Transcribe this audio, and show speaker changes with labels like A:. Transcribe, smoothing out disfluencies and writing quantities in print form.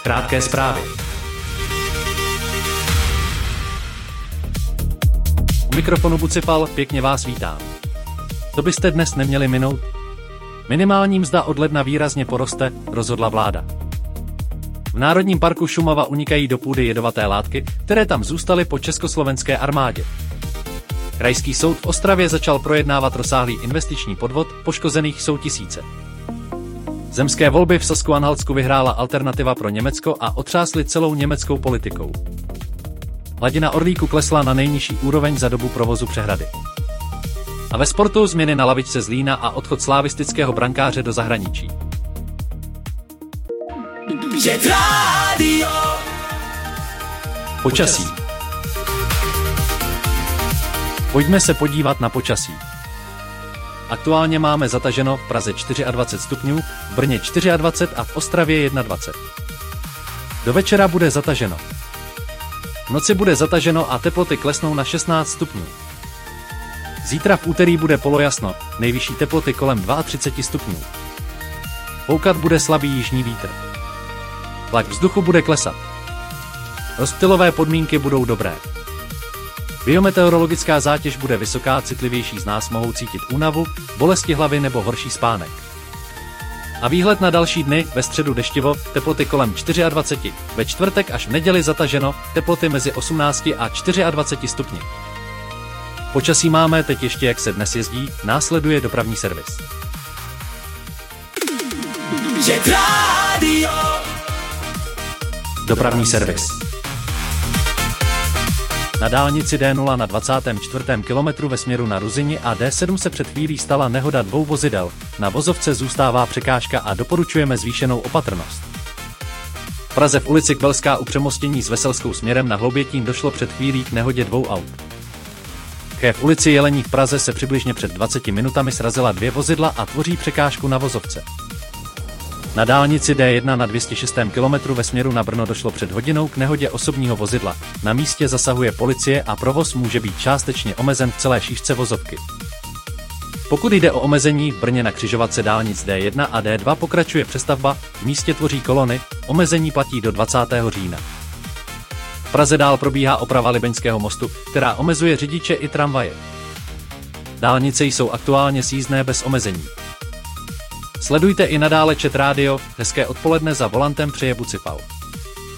A: Krátké zprávy. U mikrofonu Bucipal, pěkně vás vítám. To byste dnes neměli minout? Minimální mzda od ledna výrazně poroste, rozhodla vláda. V Národním parku Šumava unikají do půdy jedovaté látky, které tam zůstaly po československé armádě. Krajský soud v Ostravě začal projednávat rozsáhlý investiční podvod, poškozených jsou tisíce. Zemské volby v Sasku-Anhaltsku vyhrála Alternativa pro Německo a otřásly celou německou politikou. Hladina Orlíku klesla na nejnižší úroveň za dobu provozu přehrady. A ve sportu změny na lavičce Zlína a odchod slavistického brankáře do zahraničí. Počasí. Pojďme se podívat na počasí. Aktuálně máme zataženo v Praze 24 stupňů, v Brně 24 a v Ostravě 21. Do večera bude zataženo. V noci bude zataženo a teploty klesnou na 16 stupňů. Zítra v úterý bude polojasno, nejvyšší teploty kolem 32 stupňů. Foukat bude slabý jižní vítr. Tlak vzduchu bude klesat. Rozptylové podmínky budou dobré. Biometeorologická zátěž bude vysoká, citlivější z nás mohou cítit únavu, bolesti hlavy nebo horší spánek. A výhled na další dny: ve středu deštivo, teploty kolem 24, ve čtvrtek až v neděli zataženo, teploty mezi 18 a 24 stupni. Počasí máme teď ještě, jak se dnes jezdí, následuje dopravní servis. Dopravní servis. Na dálnici D0 na 24. kilometru ve směru na Ruzyni a D7 se před chvílí stala nehoda dvou vozidel. Na vozovce zůstává překážka a doporučujeme zvýšenou opatrnost. V Praze v ulici Kvelská u přemostění s Veselskou směrem na Hloubětín došlo před chvílí k nehodě dvou aut. V ulici Jelení v Praze se přibližně před 20 minutami srazila dvě vozidla a tvoří překážku na vozovce. Na dálnici D1 na 206. kilometru ve směru na Brno došlo před hodinou k nehodě osobního vozidla. Na místě zasahuje policie a provoz může být částečně omezen v celé šířce vozovky. Pokud jde o omezení, v Brně na křižovatce dálnic D1 a D2 pokračuje přestavba, v místě tvoří kolony, omezení platí do 20. října. V Praze dál probíhá oprava Libeňského mostu, která omezuje řidiče i tramvaje. Dálnice jsou aktuálně sjízdné bez omezení. Sledujte i nadále Chat Radio, hezké odpoledne, za volantem přeje Bucipal.